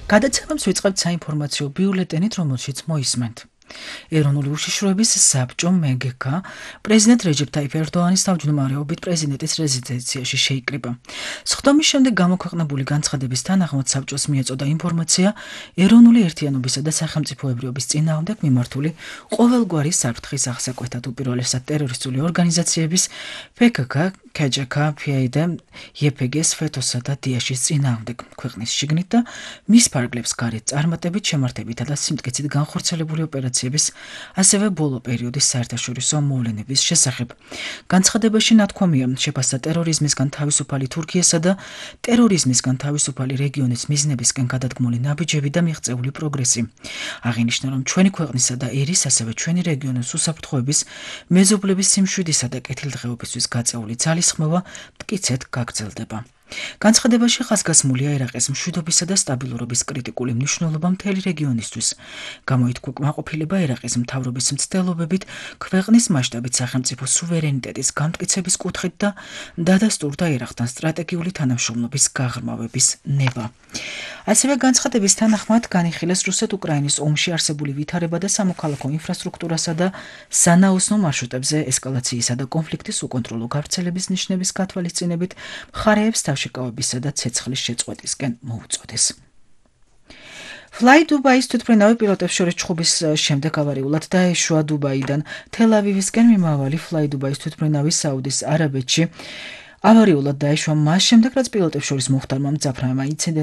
გადაცემას ვიწყებთ საინფორმაციო ბიულეტენით, რომელშიც მოისმენთ. ეროვნული უშიშროების საბჭო MGK პრეზიდენტ რეჯეპ ტაიფ ერდოანის თავმჯდომარეობით პრეზიდენტის რეზიდენციაში შეიკრიბა. სხდომის შემდეგ გამოქვეყნებული განცხადების თანახმად საბჭოს მიეწოდა ინფორმაცია ეროვნული ერთიანობისა და სახელმწიფოებრიობის წინააღმდეგ მიმართული ყოველგვარი საფრთხის აღსაკვეთად უპირველესად ტერორისტული ორგანიზაციების PKK, KJK, PYD, YPG-ს, FETÖ-სა და DAESH-ის წინააღმდეგ ქვეყნის შიგნით და მის ფარგლებს გარეთ წარმატებით, შემართებითა და სიმტკიცით განხორციელებული ოპერაციების, ასევე ბოლო პერიოდის საერთაშორისო მოვლენების შესახებ. განცხადებაში ნათქვამია, შეფასდა ტერორიზმისგან თავისუფალი თურქიასა და ტერორიზმისგან თავისუფალი რეგიონის მიზნებისკენ გადადგმული ნაბიჯები და მიღწეული პროგრესი. აღინიშნა, რომ ჩვენი ქვეყნისა და ერის, ასევე ჩვენი რეგიონის უსაფრთხოების, მეზობლების სიმშვიდისა და კეთილდღეობისთვის გაწეული ძალისხმევა მტკიცედ გაგრძელდება. განცხადებაში ხაზგასმულია ერაყის მშვიდობისა და სტაბილურობის კრიტიკული მნიშვნელობა მთელი რეგიონისთვის. გამოითქვა კმაყოფილება ერაყის მთავრობის მცდელობებით ქვეყნის მასშტაბით სახელმწიფო სუვერენიტეტის განმტკიცების კუთხით და დადასტურდა ერაყთან სტრატეგიული თანამშრომლობის გაღრმავების ნება. ასევე განცხადების თანახმად განიხილეს რუსეთ-უკრაინის ომში არსებული ვითარება და სამოქალაქო ინფრასტრუქტურასა და სანაოსნო მარშრუტებზე ესკალაციისა და კონფლიქტის უკონტროლო გავრცელების ნიშნების გათვალისწინებით მხარეებს თავშეკავებისა და ცეცხლის შეწყვეტისკენ მოუწოდეს. Fly Dubai-ის თვითმფრინავი პილოტებს შორის ჩხუბის შემდეგ ავარიულად დაეშვა დუბაიდან თელ-ავივისკენ მიმავალი Fly Dubai-ის თვითმფრინავი საუდის არაბეთში. ავარიულად დაეშვა მას შემდეგ, რაც პილოტებს შორის მოხდარმა მძაფრმა ინციდენტმა